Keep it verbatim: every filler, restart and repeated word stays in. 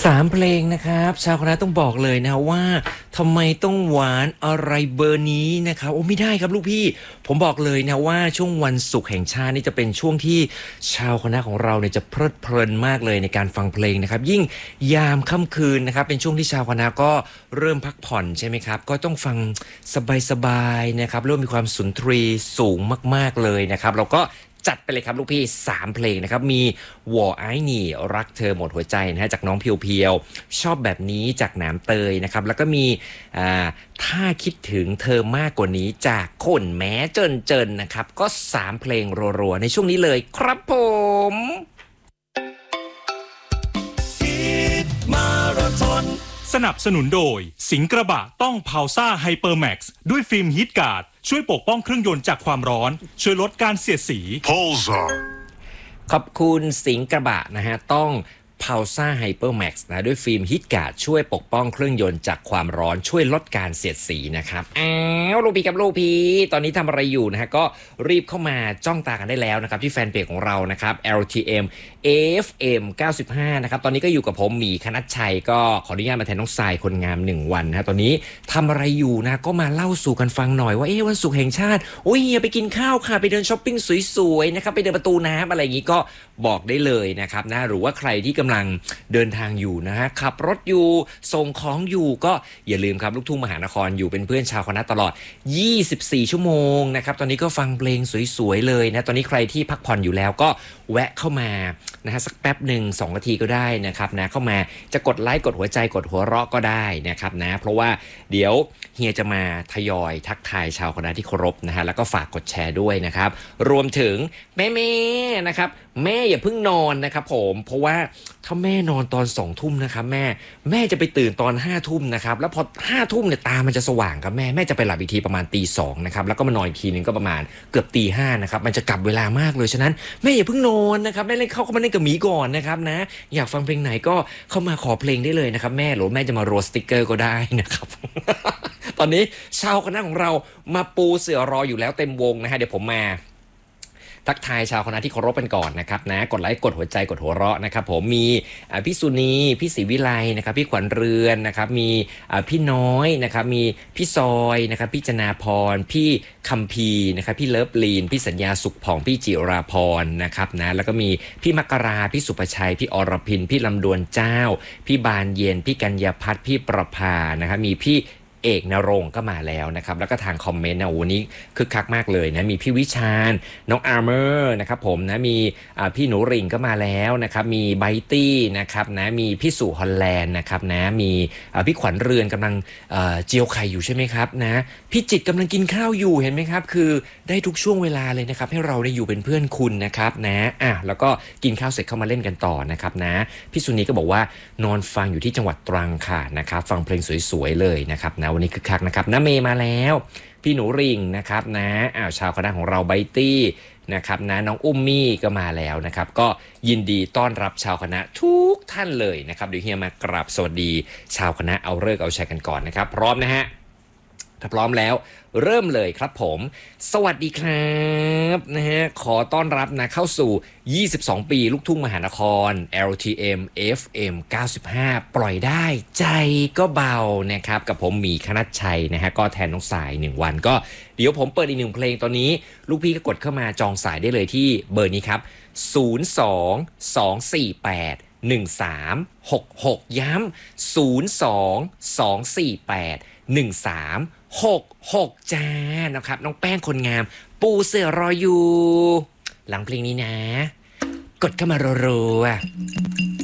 สามเพลงนะครับชาวคณะต้องบอกเลยนะว่าทำไมต้องหวานอะไรเบอร์นี้นะครับโอ้ไม่ได้ครับลูกพี่ผมบอกเลยนะว่าช่วงวันศุกร์แห่งชาตินี่จะเป็นช่วงที่ชาวคณะของเราเนี่ยจะเพลิดเพลินมากเลยในการฟังเพลงนะครับยิ่งยามค่ำคืนนะครับเป็นช่วงที่ชาวคณะก็เริ่มพักผ่อนใช่ไหมครับก็ต้องฟังสบายๆนะครับเริ่มมีความสุนทรีสูงมากๆเลยนะครับเราก็จัดไปเลยครับลูกพี่สามเพลงนะครับมีวอไอหนี่รักเธอหมดหัวใจนะฮะจากน้องเพียวๆชอบแบบนี้จากหนามเตยนะครับแล้วก็มีอ่าถ้าคิดถึงเธอมากกว่านี้จากคนแม้เจินเจินนะครับก็สามเพลงรัวๆในช่วงนี้เลยครับผมมาราธอนสนับสนุนโดยสิงห์กระบะต้องพาวซ่าไฮเปอร์แม็กซ์ด้วยฟิล์มฮีทการ์ดช่วยปกป้องเครื่องยนต์จากความร้อนช่วยลดการเสียดสี Pulsar ขอบคุณสิงห์กระบะนะฮะต้องพาวซ่าไฮเปอร์แม็กซ์นะด้วยฟิล์มฮีทการ์ดช่วยปกป้องเครื่องยนต์จากความร้อนช่วยลดการเสียดสีนะครับอ้าวลูกพี่กับลูกพี่ตอนนี้ทำอะไรอยู่นะฮะก็รีบเข้ามาจ้องตากันได้แล้วนะครับที่แฟนเพจของเรานะครับ แอล ที เอ็ม เอ เอฟ เอ็ม เก้าสิบห้านะครับตอนนี้ก็อยู่กับผมหมีคณัชชัยก็ขออนุญาตมาแทนน้องทรายคนงามหนึ่งวันนะตอนนี้ทำอะไรอยู่นะก็มาเล่าสู่กันฟังหน่อยว่าเอ๊ะวันศุกร์แห่งชาติโอ้ยเฮียไปกินข้าวค่ะไปเดินช้อปปิ้งสวยๆนะครับไปเดินประตูน้ำอะไรอย่างนี้ก็บอกได้เลยนะครับนะหรือว่าใครที่กำลังเดินทางอยู่นะฮะขับรถอยู่ส่งของอยู่ก็อย่าลืมครับลูกทุ่งมหานครอยู่เป็นเพื่อนชาวคณะตลอดยี่สิบสี่ชั่วโมงนะครับตอนนี้ก็ฟังเพลงสวยๆเลยนะตอนนี้ใครที่พักผ่อนอยู่แล้วก็แวะเข้ามานะฮะสักแป๊บหนึ่งสองนาทีก็ได้นะครับนะเข้ามาจะกดไลค์กดหัวใจกดหัวเราะก็ได้นะครับนะเพราะว่าเดี๋ยวเฮียจะมาทยอยทักทายชาวคณะที่เคารพนะฮะแล้วก็ฝากกดแชร์ด้วยนะครับรวมถึงแม่ๆนะครับแม่อย่าเพิ่งนอนนะครับผมเพราะว่าถ้าแม่นอนตอนสองทุ่มนะครับแม่แม่จะไปตื่นตอนห้าทุ่มนะครับแล้วพอห้าทุ่มเนี่ยตามันจะสว่างครับแม่แม่จะไปหลับอีกทีประมาณตีสองนะครับแล้วก็มานอนอีกทีนึงก็ประมาณเกือบตีห้านะครับมันจะกลับเวลามากเลยฉะนั้นแม่อย่าเพิ่งนอนนะครับแม่เล่นเข้าเข้ามาเล่นกับหมีก่อนนะครับนะอยากฟังเพลงไหนก็เข้ามาขอเพลงได้เลยนะครับแม่หรือแม่จะมาโรสติกเกอร์ก็ได้นะครับ ตอนนี้ชาวคณะของเรามาปูเสือรออยู่แล้วเต็มวงนะฮะเดี๋ยวผมมาทักทายชาวคณะที่เคารพกันก่อนนะครับนะกดไลค์กดหัวใจกดหัวเราะนะครับผมมีพี่สุนีพี่ศรีวิไลนะครับพี่ขวัญเรือนนะครับมีพี่น้อยนะครับมีพี่ซอยนะครับพี่จนาพรพี่คัมพีนะครับพี่เลิฟลีนพี่สัญญาสุขผ่องพี่จิราพรนะครับนะแล้วก็มีพี่มกราพี่สุประชัยพี่อรพินพี่ลำดวนเจ้าพี่บานเย็นพี่กัญญาพัฒน์พี่ประภานะครับมีพี่เอกนรงค์ก็มาแล้วนะครับแล้วก็ทางคอมเมนต์นะโอ้นี้คึกคักมากเลยนะมีพี่วิชาญน้องอาร์เมอร์นะครับผมนะมีพี่หนูริงก็มาแล้วนะครับมีไบตี้นะครับนะมีพี่สุฮอลแลนด์นะครับนะมีพี่ขวัญเรือนกำลังเจียวไข่อยู่ใช่ไหมครับนะพี่จิตกำลังกินข้าวอยู่เห็นไหมครับคือได้ทุกช่วงเวลาเลยนะครับให้เราได้อยู่เป็นเพื่อนคุณนะครับนะอ่ะแล้วก็กินข้าวเสร็จเข้ามาเล่นกันต่อนะครับนะพี่สุนีก็บอกว่านอนฟังอยู่ที่จังหวัดตรังค่ะนะครับฟังเพลงสวยๆเลยนะครับนะวันนี้คึกคักนะครับน้าเมย์มาแล้วพี่หนูริงนะครับนะอ้าวชาวคณะของเราไบตี้นะครับนะน้องอุ้มมี่ก็มาแล้วนะครับก็ยินดีต้อนรับชาวคณะทุกท่านเลยนะครับเดี๋ยวเฮียมากราบสวัสดีชาวคณะเอาฤกษ์เอาชัยกันก่อนนะครับพร้อมนะฮะถ้าพร้อมแล้วเริ่มเลยครับผมสวัสดีครับนะฮะขอต้อนรับนะเข้าสู่ยี่สิบสองปีลูกทุ่งมหานคร แอล ที เอ็ม เอฟ เอ็ม เก้าสิบห้าปล่อยได้ใจก็เบานะครับกับผมหมีคณัชชัยนะฮะก็แทนน้องสายหนึ่งวันก็เดี๋ยวผมเปิดอีกหนึ่งเพลงตอนนี้ลูกพี่ก็กดเข้ามาจองสายได้เลยที่เบอร์นี้ครับศูนย์ สอง สอง สี่ แปด หนึ่ง สาม หก หกย้ำศูนย์ สอง สอง สี่ แปด หนึ่ง สาม หก หกจ้านะครับน้องแป้งคนงามปูเสือรออยู่หลังเพลงนี้นะกดเข้ามารัวๆ